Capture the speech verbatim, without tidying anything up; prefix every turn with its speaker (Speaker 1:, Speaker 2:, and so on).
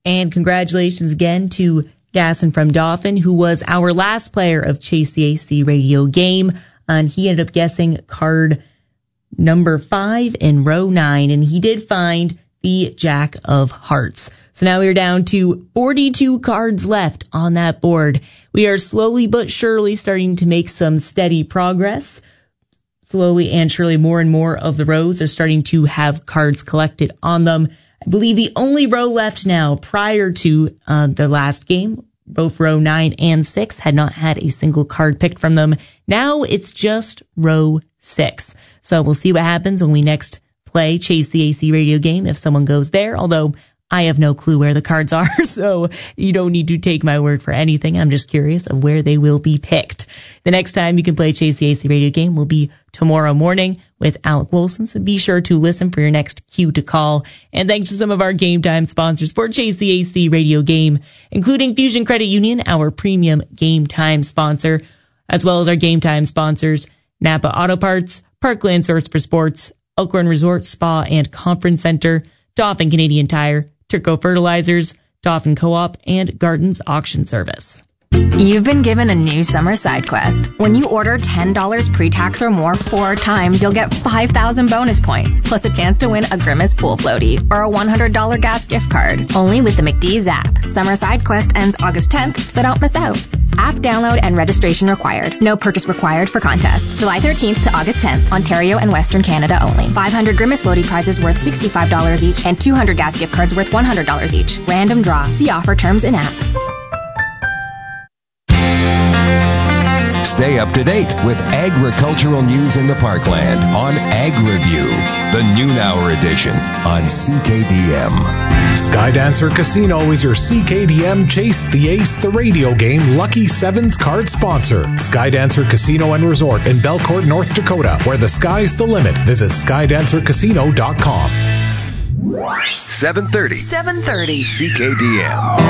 Speaker 1: And congratulations again to Gasson from Dauphin, who was our last player of Chase the Ace, the radio game. And he ended up guessing card number five in row nine, and he did find the Jack of Hearts. So now we are down to forty-two cards left on that board. We are slowly but surely starting to make some steady progress. Slowly and surely, more and more of the rows are starting to have cards collected on them. I believe the only row left now prior to uh, the last game, both row nine and six had not had a single card picked from them. Now it's just row six. So we'll see what happens when we next play Chase the A C radio game if someone goes there, although I have no clue where the cards are, so you don't need to take my word for anything. I'm just curious of where they will be picked. The next time you can play Chase the A C radio game will be tomorrow morning with Alec Wilson, so be sure to listen for your next cue to call. And thanks to some of our Game Time sponsors for Chase the A C radio game, including Fusion Credit Union, our premium Game Time sponsor, as well as our Game Time sponsors, Napa Auto Parts, Parkland Source for Sports, Elkhorn Resort Spa and Conference Center, Dauphin Canadian Tire, Turco Fertilizers, Dauphin Co-op, and Gardens Auction Service.
Speaker 2: You've been given a new summer side quest. When you order ten dollars pre-tax or more four times, you'll get five thousand bonus points, plus a chance to win a Grimace pool floaty or a one hundred dollars gas gift card. Only with the McDee's app. Summer side quest ends August tenth, so don't miss out. App download and registration required. No purchase required for contest. July thirteenth to August tenth, Ontario and Western Canada only. five hundred Grimace floaty prizes worth sixty-five dollars each and two hundred gas gift cards worth one hundred dollars each. Random draw. See offer terms in app.
Speaker 3: Stay up to date with agricultural news in the Parkland on Ag Review, the noon hour edition on C K D M.
Speaker 4: Skydancer Casino is your C K D M Chase the Ace, the radio game Lucky Sevens card sponsor. Skydancer Casino and Resort in Belcourt, North Dakota, where the sky's the limit. Visit skydancer casino dot com.
Speaker 3: seven thirty.
Speaker 2: seven thirty.
Speaker 3: C K D M.